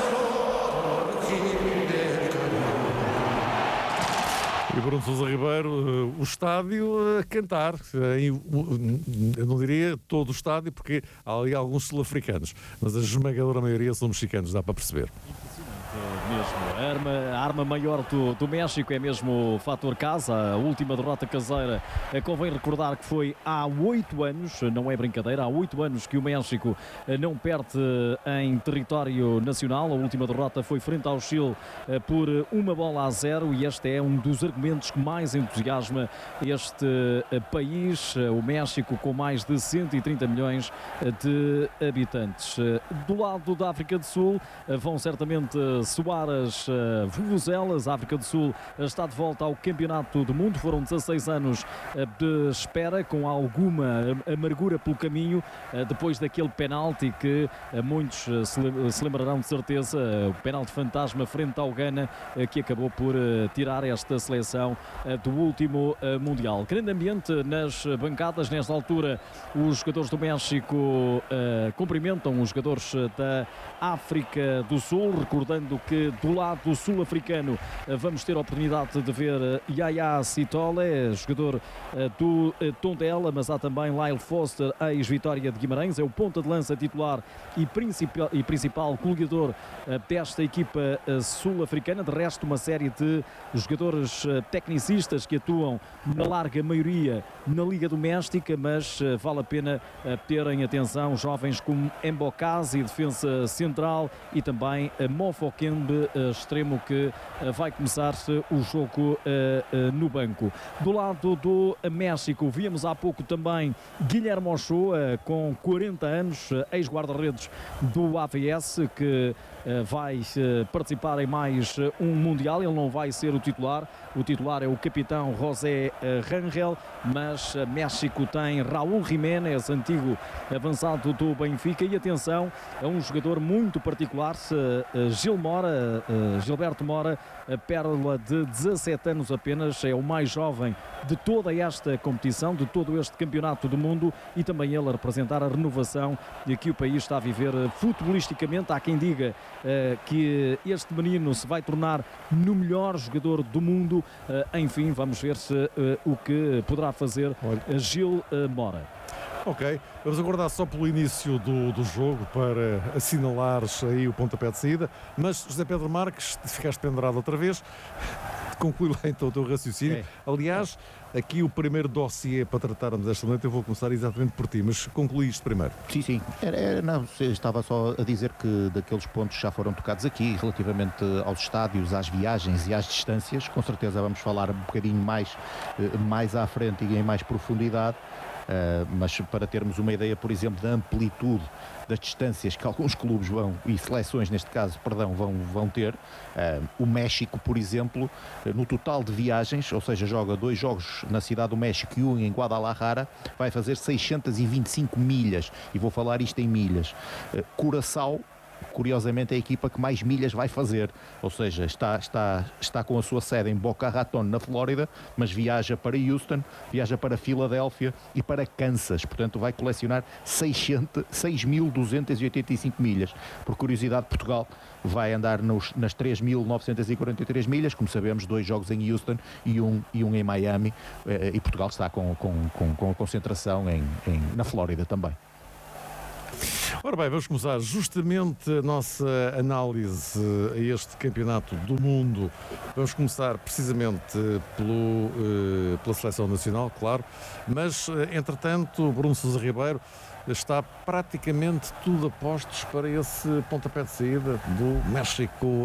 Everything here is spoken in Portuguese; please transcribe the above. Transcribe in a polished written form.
E Bruno Sousa Ribeiro, o estádio a cantar, eu não diria todo o estádio, porque há ali alguns sul-africanos, mas a esmagadora maioria são mexicanos, dá para perceber. Mesmo. A arma maior do México é mesmo o fator casa. A última derrota caseira, convém recordar que foi há 8 anos, não é brincadeira, há 8 anos que o México não perde em território nacional. A última derrota foi frente ao Chile por 1-0 e este é um dos argumentos que mais entusiasma este país, o México, com mais de 130 milhões de habitantes. Do lado da África do Sul vão certamente soar as vuvuzelas. A África do Sul está de volta ao Campeonato do Mundo. Foram 16 anos de espera, com alguma amargura pelo caminho, depois daquele penalti que muitos se lembrarão de certeza, o penalti fantasma frente ao Ghana, que acabou por tirar esta seleção do último Mundial. Grande ambiente nas bancadas. Nesta altura, os jogadores do México cumprimentam os jogadores da África do Sul, recordando que do lado sul-africano vamos ter a oportunidade de ver Yaya Sitole, jogador do Tondela, mas há também Lyle Foster, ex-Vitória de Guimarães, é o ponta de lança titular e principal coligador desta equipa sul-africana. De resto, uma série de jogadores tecnicistas que atuam na larga maioria na Liga Doméstica, mas vale a pena terem atenção jovens como Mbokasi, defesa central, e também Mofokembe, extremo, que vai começar o jogo no banco. Do lado do México, víamos há pouco também Guilherme Ochoa, com 40 anos, ex-guarda-redes do AVS, que vai participar em mais um Mundial. Ele não vai ser o titular é o capitão José Rangel, mas México tem Raúl Jiménez, antigo avançado do Benfica, e atenção a um jogador muito particular, Gilberto Mora, a pérola de 17 anos apenas, é o mais jovem de toda esta competição, de todo este campeonato do mundo, e também ele a representar a renovação que o país está a viver futebolisticamente. Há quem diga que este menino se vai tornar no melhor jogador do mundo. Enfim, vamos ver o que poderá fazer Gil Mora. Ok, vamos aguardar só pelo início do jogo para assinalares aí o pontapé de saída, mas José Pedro Marques, ficaste pendurado outra vez, conclui lá então o teu raciocínio. Aliás, aqui o primeiro dossiê para tratarmos esta noite, eu vou começar exatamente por ti, mas conclui isto primeiro. Sim, não, estava só a dizer que daqueles pontos já foram tocados aqui, relativamente aos estádios, às viagens e às distâncias, com certeza vamos falar um bocadinho mais à frente e em mais profundidade. Mas para termos uma ideia, por exemplo, da amplitude das distâncias que alguns clubes e seleções neste caso, vão ter, o México, por exemplo, no total de viagens, ou seja, joga 2 jogos na cidade do México e 1 em Guadalajara, vai fazer 625 milhas, e vou falar isto em milhas. Curaçao, curiosamente, é a equipa que mais milhas vai fazer, ou seja, está com a sua sede em Boca Raton, na Flórida, mas viaja para Houston, viaja para Filadélfia e para Kansas, portanto vai colecionar 6.285 milhas. Por curiosidade, Portugal vai andar nas 3.943 milhas, como sabemos, 2 jogos em Houston e um em Miami, e Portugal está com a concentração na Flórida também. Ora bem, vamos começar justamente a nossa análise a este campeonato do mundo. Vamos começar precisamente pela seleção nacional, claro, mas entretanto Bruno Sousa Ribeiro, está praticamente tudo a postos para esse pontapé de saída do México